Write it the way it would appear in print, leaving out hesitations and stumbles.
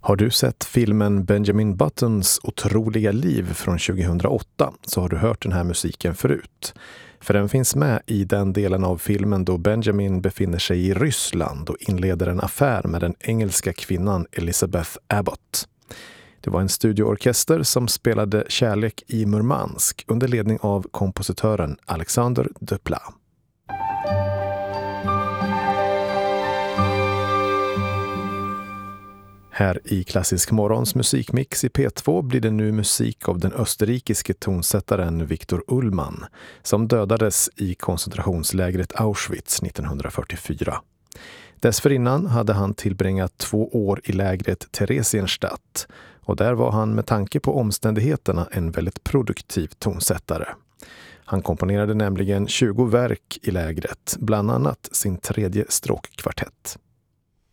Har du sett filmen Benjamin Buttons otroliga liv från 2008 så har du hört den här musiken förut. För den finns med i den delen av filmen då Benjamin befinner sig i Ryssland och inleder en affär med den engelska kvinnan Elizabeth Abbott. Det var en studioorkester som spelade Kärlek i Murmansk under ledning av kompositören Alexander Duplat. Här i Klassisk Morgons musikmix i P2 blir det nu musik av den österrikiske tonsättaren Viktor Ullmann som dödades i koncentrationslägret Auschwitz 1944. Dessförinnan hade han tillbringat 2 år i lägret Theresienstadt och där var han med tanke på omständigheterna en väldigt produktiv tonsättare. Han komponerade nämligen 20 verk i lägret, bland annat sin 3:e stråkkvartett.